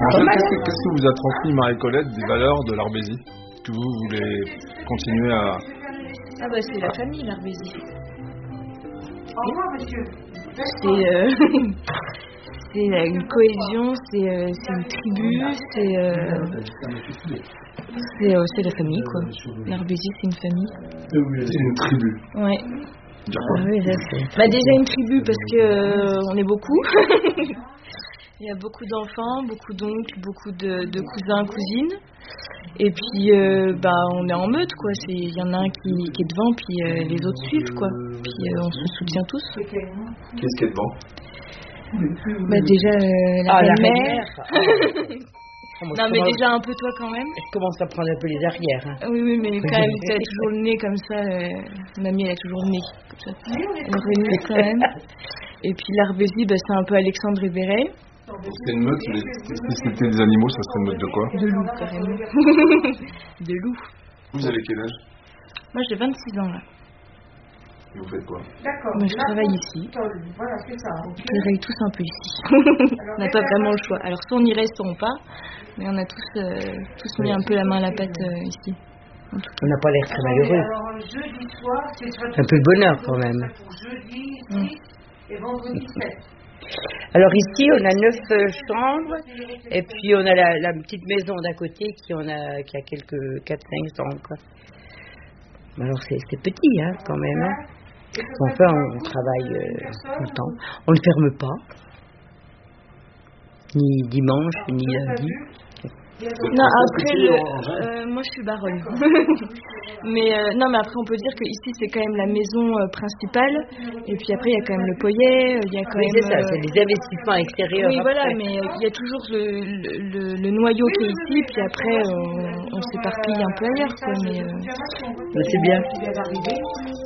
En fait, qu'est-ce que vous a transmis Marie-Colette des valeurs de l'Arbésie que vous voulez continuer à... Ah bah c'est la famille, l'Arbésie. Au revoir, monsieur. C'est une cohésion, c'est une tribu, c'est la famille, quoi. L'Arbésie, c'est une famille. C'est une tribu. Ouais. D'accord. Oui, déjà une tribu parce que on est beaucoup. Il y a beaucoup d'enfants, beaucoup d'oncles, beaucoup de cousins, cousines. Et puis, on est en meute, quoi. Il y en a un qui est devant, puis les autres suivent, quoi. Puis on se soutient tous. Qu'est-ce qui est devant? Déjà, la belle-mère. Non, mais déjà un peu toi, quand même. Je commence à prendre un peu les arrières. Hein. Oui, mais quand même, tu as toujours le nez comme ça. Mamie, elle a toujours le nez comme ça. Elle remet quand même. Et puis l'Arbésie, c'est un peu Alexandre et Béret. C'était une meute, mais si c'était des animaux, ça serait une meute de quoi? De loups, carrément. De loups. Vous avez quel âge? Moi, j'ai 26 ans, là. Et vous faites quoi? D'accord. Moi, je travaille ici. Voilà, c'est ça. On travaille tous un peu ici. On n'a pas vraiment le choix. Alors, soit on y reste, soit on part. Mais on a tous mis un peu la main à la pâte ici. On n'a pas l'air très malheureux. Alors, jeudi soir, c'est un peu de bonheur, quand même. Pour jeudi 6 et vendredi 7. Alors ici, on a 9 chambres, et puis on a la petite maison d'à côté qui a quelques 4-5 chambres, quoi. Alors c'est petit, hein, quand même. Hein. Enfin, on travaille tout le temps. On ne ferme pas, ni dimanche, ni lundi. Non, après, moi je suis baronne. mais après on peut dire que ici c'est quand même la maison principale. Et puis après il y a quand même le poyer, il y a quand même. C'est ça, c'est des investissements extérieurs. Oui, voilà, mais il y a toujours le noyau qui est ici. Puis après on s'éparpille un peu ailleurs, quoi. Mais c'est bien.